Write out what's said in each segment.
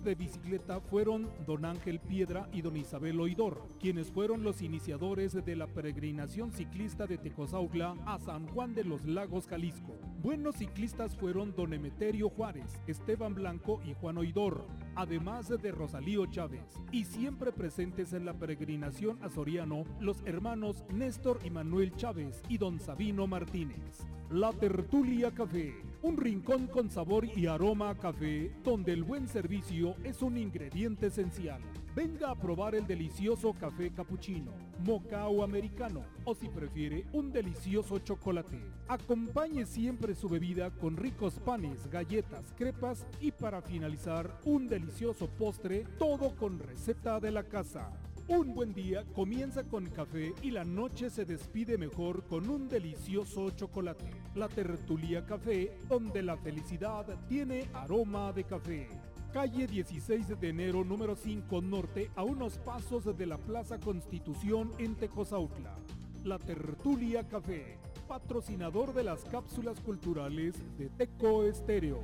de bicicleta fueron don Ángel Piedra y don Isabel Oidor, quienes fueron los iniciadores de la peregrinación ciclista de Tecozautla a San Juan de los Lagos, Jalisco. Buenos ciclistas fueron don Emeterio Juárez, Esteban Blanco y Juan Oidor, además de Rosalío Chávez, y siempre presentes en la peregrinación a Soriano, los hermanos Néstor y Manuel Chávez y don Sabino Martínez. La Tertulia Café, un rincón con sabor y aroma a café, donde el buen servicio es un ingrediente esencial. Venga a probar el delicioso café capuchino, moca o americano, o si prefiere, un delicioso chocolate. Acompañe siempre su bebida con ricos panes, galletas, crepas y para finalizar, un delicioso postre, todo con receta de la casa. Un buen día comienza con café y la noche se despide mejor con un delicioso chocolate. La Tertulia Café, donde la felicidad tiene aroma de café. Calle 16 de enero, número 5 Norte, a unos pasos de la Plaza Constitución en Tecozautla. La Tertulia Café, patrocinador de las cápsulas culturales de Teco Estéreo.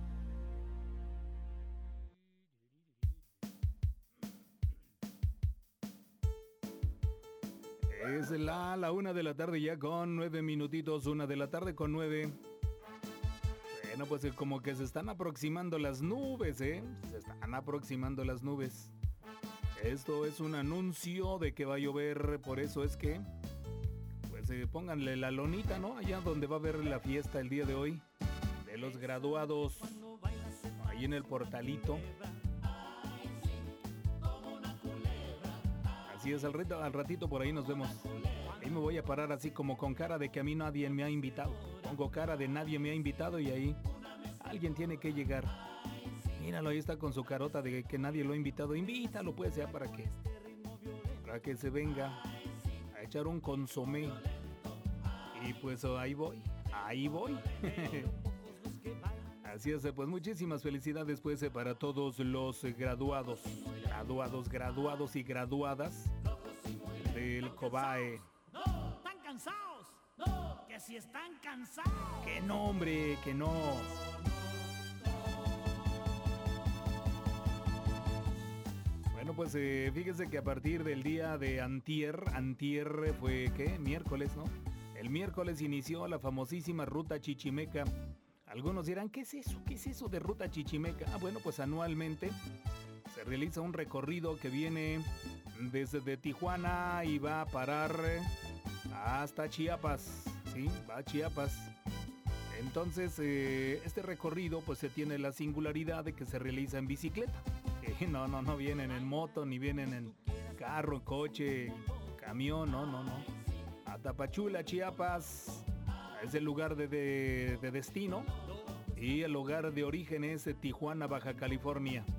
Es la 1 de la tarde ya con 9 minutitos, 1 de la tarde con 9. Bueno, pues como que se están aproximando las nubes, Se están aproximando las nubes. Esto es un anuncio de que va a llover, por eso es que, pues pónganle la lonita, ¿no? Allá donde va a haber la fiesta el día de hoy, de los graduados, ahí en el portalito. Así es, al ratito por ahí nos vemos. Ahí me voy a parar así como con cara de que a mí nadie me ha invitado. Pongo cara de nadie me ha invitado y ahí alguien tiene que llegar. Míralo, ahí está con su carota de que nadie lo ha invitado. Invítalo pues ya para que se venga a echar un consomé. Y pues ahí voy. Así es, pues muchísimas felicidades pues para todos los graduados y graduadas del COBAE. No, están cansados. No, que si están cansados. Que no, hombre, que no. Bueno, pues fíjese que a partir del día de antier fue, ¿qué? Miércoles, ¿no? El miércoles inició la famosísima Ruta Chichimeca. Algunos dirán, ¿qué es eso? ¿Qué es eso de Ruta Chichimeca? Ah, bueno, pues anualmente se realiza un recorrido que viene desde Tijuana y va a parar hasta Chiapas, ¿sí? Va a Chiapas. Entonces, este recorrido pues se tiene la singularidad de que se realiza en bicicleta. No vienen en moto, ni vienen en carro, coche, camión, no. A Tapachula, Chiapas, es el lugar de destino y el lugar de origen es Tijuana, Baja California.